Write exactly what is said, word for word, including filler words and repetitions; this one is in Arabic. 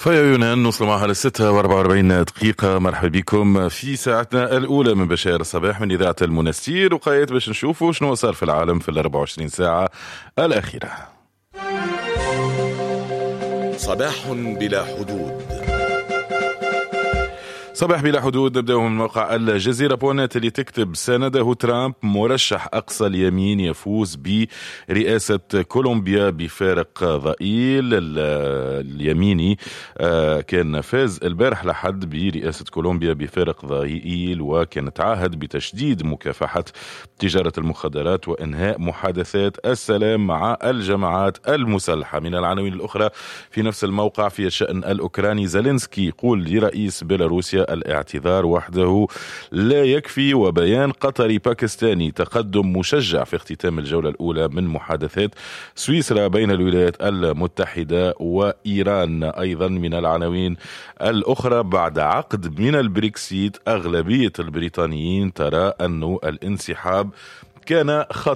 فيا يونان نوصل معها للستة واربعة واربعين دقيقة. مرحبا بكم في ساعتنا الأولى من بشائر الصباح من إذاعة المنستير، وقايت باش نشوفوا شنو صار في العالم في الأربع وعشرين ساعة الأخيرة. صباح بلا حدود. صباح بلا حدود. نبدأ من موقع الجزيرة بونت اللي تكتب: سانده ترامب مرشح أقصى اليمين يفوز برئاسة كولومبيا بفارق ضئيل. اليميني كان فاز البارح لحد برئاسة كولومبيا بفارق ضئيل، وكان تعهد بتشديد مكافحة تجارة المخدرات وإنهاء محادثات السلام مع الجماعات المسلحة. من العناوين الأخرى في نفس الموقع في الشأن الأوكراني: زيلينسكي يقول لرئيس بيلاروسيا الاعتذار وحده لا يكفي، وبيان قطري باكستاني تقدم مشجع في اختتام الجولة الأولى من محادثات سويسرا بين الولايات المتحدة وإيران. أيضا من العناوين الأخرى: بعد عقد من البريكسيت أغلبية البريطانيين ترى أن الانسحاب كان خطأ.